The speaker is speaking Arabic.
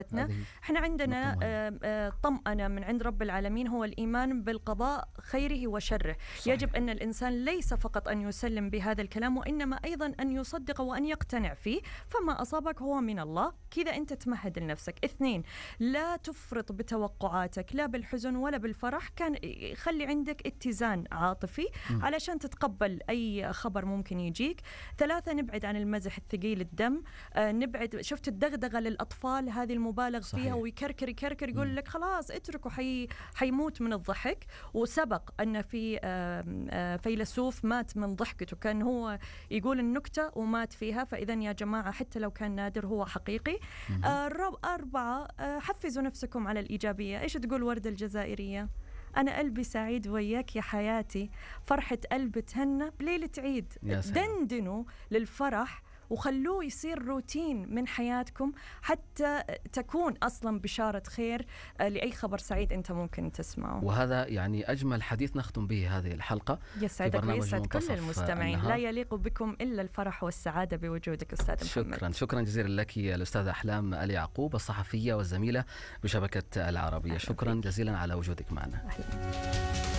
احنا عندنا طمأنة من عند رب العالمين، هو الإيمان بالقضاء خيره وشره. صحيح. يجب أن الإنسان ليس فقط أن يسلم بهذا الكلام، وإنما أيضا أن يصدق وأن يقتنع فيه. فما أصابك هو من الله، كذا أنت تمهد لنفسك. 2، لا تفرط بتوقعاتك لا بالحزن ولا بالفرح، كان خلي عندك اتزان عاطفي علشان تتقبل أي خبر ممكن يجيك. 3، نبعد عن المزح الثقيل الدم. نبعد، شفت الدغدغة للأطفال هذه المبالغ فيها، ويكركر يقول لك خلاص اتركوا حيموت من الضحك. وسبق أن في فيلسوف مات من ضحكته، كان هو يقول النكتة ومات فيها. فإذا يا جماعة حتى لو كان نادر هو حقيقي. 4، حفزوا نفسكم على الإيجابية. إيش تقول وردة الجزائرية؟ أنا قلبي سعيد وياك يا حياتي، فرحة قلبي تهنى بليلة عيد. دندنوا للفرح وخلوه يصير روتين من حياتكم، حتى تكون أصلا بشارة خير لأي خبر سعيد أنت ممكن تسمعه. وهذا يعني أجمل حديث نختم به هذه الحلقة. يسعدك ويسعد كل المستمعين. لا يليق بكم إلا الفرح والسعادة بوجودك أستاذ محمد. شكرا جزيلا لك يا الأستاذة أحلام آل يعقوب، الصحفية والزميلة بشبكة العربية. شكرا جزيلا على وجودك معنا.